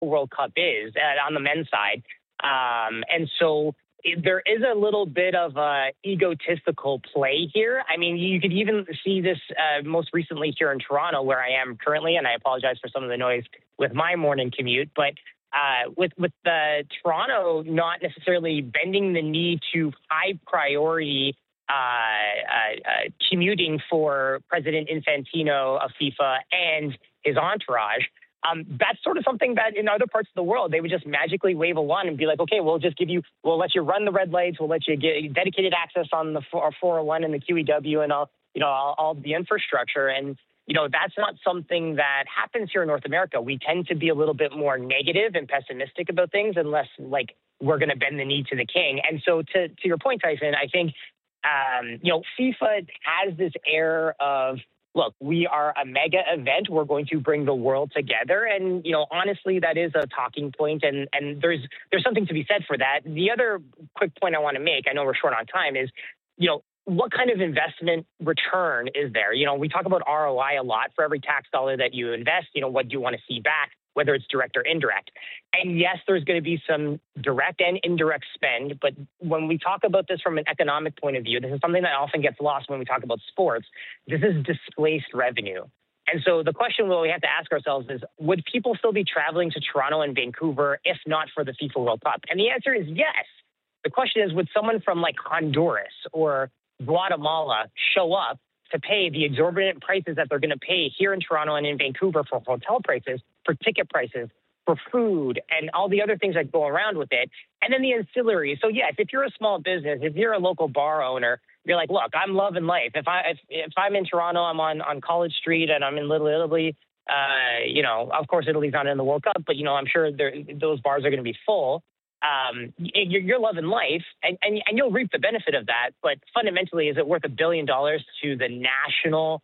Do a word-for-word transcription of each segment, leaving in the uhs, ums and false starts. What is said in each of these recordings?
World Cup is uh, on the men's side. Um, and so it, there is a little bit of a egotistical play here. I mean, you could even see this uh, most recently here in Toronto, where I am currently, and I apologize for some of the noise with my morning commute, but uh, with, with the Toronto not necessarily bending the knee to high priority uh, uh, uh, commuting for President Infantino of FIFA and his entourage, Um, that's sort of something that in other parts of the world, they would just magically wave a wand and be like, okay, we'll just give you, we'll let you run the red lights. We'll let you get dedicated access on the four oh one and the Q E W and all, you know, all, all the infrastructure. And, you know, that's not something that happens here in North America. We tend to be a little bit more negative and pessimistic about things unless like we're going to bend the knee to the king. And so to, to your point, Tyson, I think, um, you know, FIFA has this air of, look, we are a mega event. We're going to bring the world together. And, you know, honestly, that is a talking point, and, and there's there's something to be said for that. The other quick point I want to make, I know we're short on time, is, you know, what kind of investment return is there? You know, we talk about R O I a lot. For every tax dollar that you invest, you know, what do you want to see back, whether it's direct or indirect? And yes, there's going to be some direct and indirect spend. But when we talk about this from an economic point of view, this is something that often gets lost when we talk about sports. This is displaced revenue. And so the question we have to ask ourselves is, would people still be traveling to Toronto and Vancouver if not for the FIFA World Cup? And the answer is yes. The question is, would someone from like Honduras or Guatemala show up to pay the exorbitant prices that they're going to pay here in Toronto and in Vancouver for hotel prices, for ticket prices, for food, and all the other things that go around with it? And then the ancillary. So yes, if you're a small business, if you're a local bar owner, you're like, look, I'm loving life. If I if, if I'm in Toronto, I'm on, on College Street and I'm in Little Italy. Uh, you know, of course, Italy's not in the World Cup, but you know, I'm sure those bars are going to be full. Um, you're, you're loving life, and, and and you'll reap the benefit of that. But fundamentally, is it worth a billion dollars to the national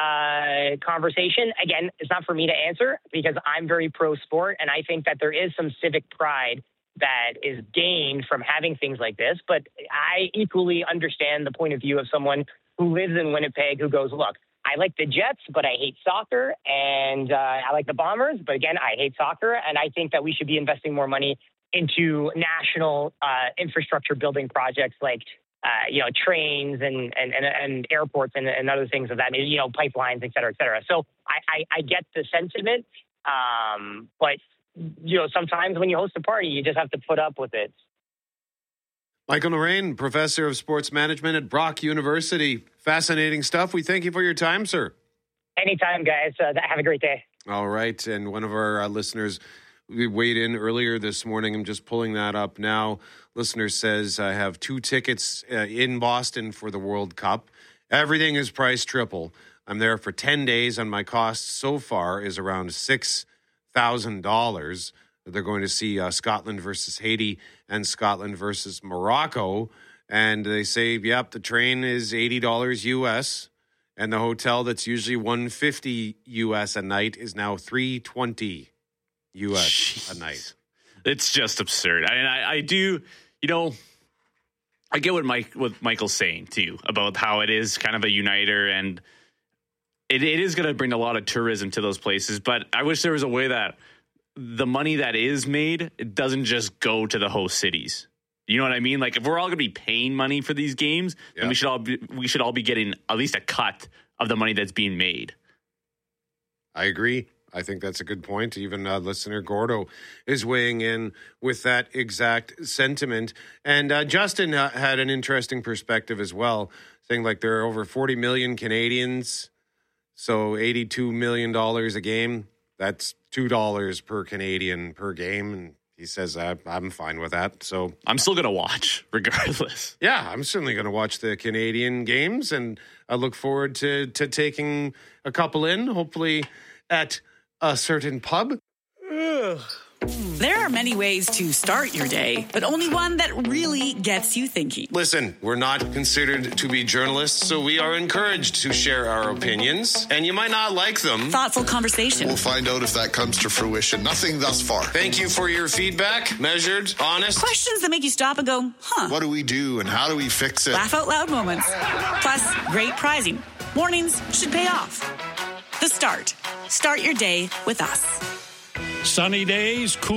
uh, conversation? Again, it's not for me to answer because I'm very pro sport, and I think that there is some civic pride that is gained from having things like this. But I equally understand the point of view of someone who lives in Winnipeg who goes, look, I like the Jets, but I hate soccer, and uh, I like the Bombers, but again, I hate soccer, and I think that we should be investing more money into national uh, infrastructure building projects like, uh, you know, trains and and, and, and airports and, and other things of that, you know, pipelines, et cetera, et cetera. So I, I, I get the sentiment, um, but, you know, sometimes when you host a party, you just have to put up with it. Michael Narain, Professor of Sports Management at Brock University. Fascinating stuff. We thank you for your time, sir. Anytime, guys. Uh, have a great day. All right. And one of our uh, listeners, we weighed in earlier this morning. I'm just pulling that up now. Listener says, I have two tickets uh, in Boston for the World Cup. Everything is priced triple. I'm there for ten days, and my cost so far is around six thousand dollars. They're going to see uh, Scotland versus Haiti and Scotland versus Morocco. And they say, yep, the train is eighty dollars U S, and the hotel that's usually one hundred fifty U S a night is now three hundred twenty U S Jeez. A night. It's just absurd. I, I, I do, you know, I get what Mike, what Michael's saying too about how it is kind of a uniter, and it, it is going to bring a lot of tourism to those places. But I wish there was a way that the money that is made, it doesn't just go to the host cities. You know what I mean? Like if we're all going to be paying money for these games, yeah. then we should all be, we should all be getting at least a cut of the money that's being made. I agree. I think that's a good point. Even uh, listener Gordo is weighing in with that exact sentiment. And uh, Justin uh, had an interesting perspective as well, saying like there are over forty million Canadians, so eighty-two million dollars a game. That's two dollars per Canadian per game. And he says, uh, I'm fine with that. So I'm still going to watch regardless. Yeah, I'm certainly going to watch the Canadian games, and I look forward to, to taking a couple in, hopefully at a certain pub. Ugh. There are many ways to start your day, but only one that really gets you thinking. Listen, we're not considered to be journalists, so we are encouraged to share our opinions, and you might not like them. Thoughtful conversation. We'll find out if that comes to fruition. Nothing thus far. Thank you for your feedback. Measured, honest. Questions that make you stop and go, huh. What do we do and how do we fix it? Laugh out loud moments. Plus, great prizing. Mornings should pay off. The Start. Start your day with us. Sunny days, cool.